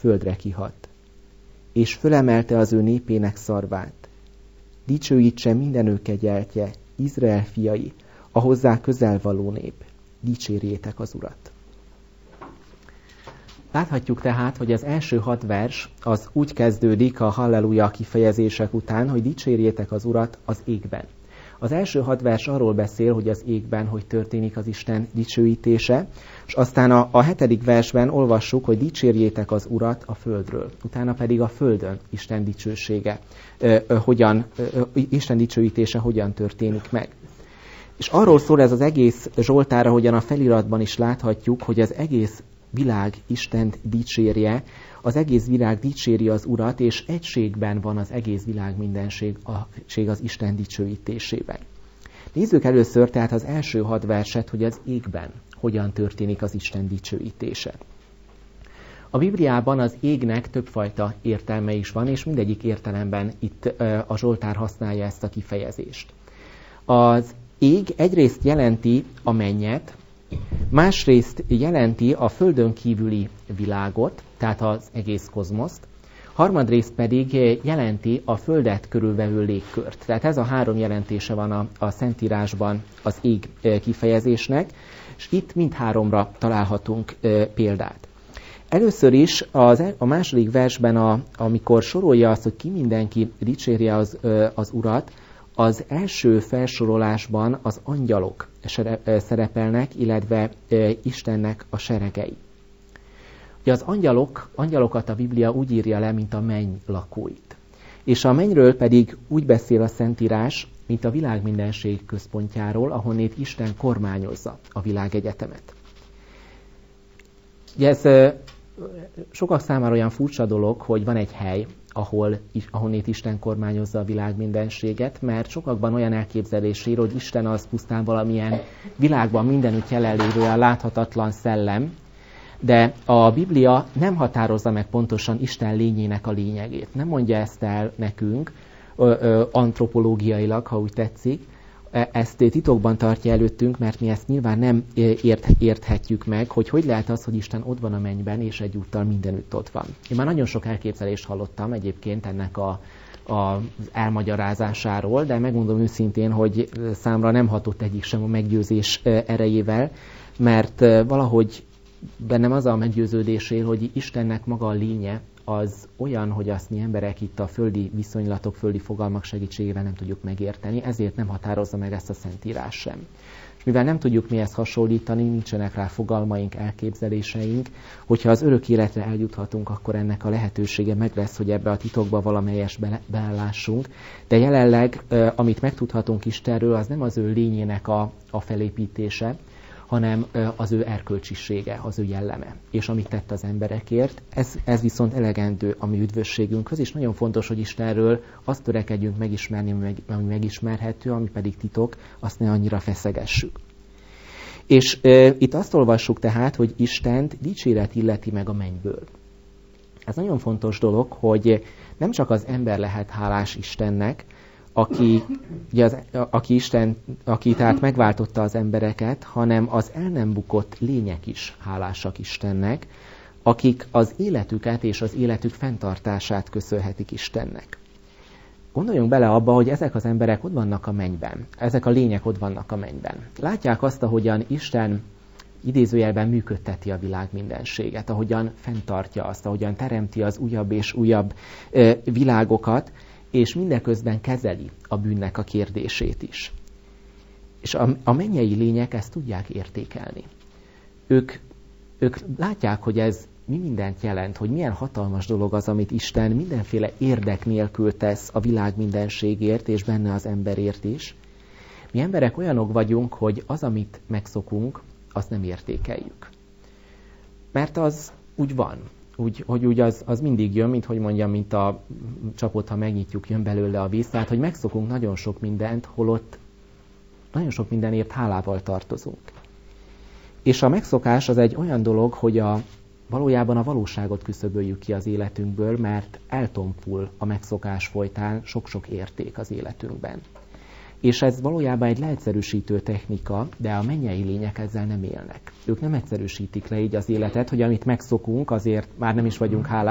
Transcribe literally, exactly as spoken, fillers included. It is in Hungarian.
földre kihadt. És fölemelte az ő népének szarvát. Dicsőítse minden ő kegyeltje, Izrael fiai, a hozzá közel való nép. Dicsérjétek az Urat. Láthatjuk tehát, hogy az első hat vers az úgy kezdődik a halleluja kifejezések után, hogy dicsérjétek az Urat az égben. Az első hat vers arról beszél, hogy az égben hogy történik az Isten dicsőítése, és aztán a, a hetedik versben olvassuk, hogy dicsérjétek az Urat a földről. Utána pedig a földön Isten dicsősége, ö, ö, hogyan, ö, Isten dicsőítése hogyan történik meg. És arról szól ez az egész Zsoltár, ahogyan a feliratban is láthatjuk, hogy az egész világ Istent dicsérje, az egész világ dicséri az Urat, és egységben van az egész világ mindenség az Isten dicsőítésében. Nézzük először tehát az első hat verset, hogy az égben hogyan történik az Isten dicsőítése. A Bibliában az égnek többfajta értelme is van, és mindegyik értelemben itt a Zsoltár használja ezt a kifejezést. Az ég egyrészt jelenti a mennyet, másrészt jelenti a földön kívüli világot, tehát az egész kozmoszt, harmadrészt pedig jelenti a földet körülvevő légkört. Tehát ez a három jelentése van a, a Szentírásban az ég kifejezésnek, és itt mindháromra találhatunk e, példát. Először is az, a második versben, a, amikor sorolja azt, hogy ki mindenki dicsérje az, az Urat, az első felsorolásban az angyalok szerepelnek, illetve Istennek a seregei. Ugye az angyalok, angyalokat a Biblia úgy írja le, mint a menny lakóit. És a mennyről pedig úgy beszél a Szentírás, mint a világ mindenség központjáról, ahonnét Isten kormányozza a világegyetemet. Ugye ez sokak számára olyan furcsa dolog, hogy van egy hely, ahol, ahonnét Isten kormányozza a világ mindenséget, mert sokakban olyan elképzelésére, hogy Isten az pusztán valamilyen világban mindenütt jelenlévő a láthatatlan szellem, de a Biblia nem határozza meg pontosan Isten lényének a lényegét. Nem mondja ezt el nekünk ö, ö, antropológiailag, ha úgy tetszik. Ezt titokban tartja előttünk, mert mi ezt nyilván nem ért, érthetjük meg, hogy hogy lehet az, hogy Isten ott van a mennyben, és egyúttal mindenütt ott van. Én már nagyon sok elképzelést hallottam egyébként ennek a, a, az elmagyarázásáról, de megmondom őszintén, hogy számra nem hatott egyik sem a meggyőzés erejével, mert valahogy bennem az a meggyőződésé, hogy Istennek maga a lénye az olyan, hogy azt mi emberek itt a földi viszonylatok, földi fogalmak segítségével nem tudjuk megérteni, ezért nem határozza meg ezt a Szentírás sem. És mivel nem tudjuk mi ezt hasonlítani, nincsenek rá fogalmaink, elképzeléseink, hogyha az örök életre eljuthatunk, akkor ennek a lehetősége meg lesz, hogy ebbe a titokba valamelyes belelássunk. De jelenleg, amit megtudhatunk Istenről, az nem az ő lényének a, a felépítése, hanem az ő erkölcsisége, az ő jelleme, és amit tett az emberekért. Ez, ez viszont elegendő a mi üdvösségünkhöz, és nagyon fontos, hogy Istenről azt törekedjünk megismerni, ami megismerhető, ami pedig titok, azt ne annyira feszegessük. És e, itt azt olvassuk tehát, hogy Istent dicséret illeti meg a mennyből. Ez nagyon fontos dolog, hogy nem csak az ember lehet hálás Istennek, aki, ugye az, aki, Isten, aki tehát megváltotta az embereket, hanem az el nem bukott lények is hálásak Istennek, akik az életüket és az életük fenntartását köszönhetik Istennek. Gondoljunk bele abba, hogy ezek az emberek ott vannak a mennyben, ezek a lények ott vannak a mennyben. Látják azt, ahogyan Isten idézőjelben működteti a világ mindenséget, ahogyan fenntartja azt, ahogyan teremti az újabb és újabb ö, világokat, és mindeközben kezeli a bűnnek a kérdését is. És a, a mennyei lények ezt tudják értékelni. Ők, ők látják, hogy ez mi mindent jelent, hogy milyen hatalmas dolog az, amit Isten mindenféle érdek nélkül tesz a világ mindenségért, és benne az emberért is. Mi emberek olyanok vagyunk, hogy az, amit megszokunk, azt nem értékeljük. Mert az úgy van. Úgy, hogy úgy az, az mindig jön, mint hogy mondjam, mint a csapot, ha megnyitjuk, jön belőle a víz. Tehát, hogy megszokunk nagyon sok mindent, holott nagyon sok mindenért hálával tartozunk. És a megszokás az egy olyan dolog, hogy a, valójában a valóságot küszöböljük ki az életünkből, mert eltompul a megszokás folytán sok-sok érték az életünkben. És ez valójában egy leegyszerűsítő technika, de a mennyei lények ezzel nem élnek. Ők nem egyszerűsítik le így az életet, hogy amit megszokunk, azért már nem is vagyunk hálásak,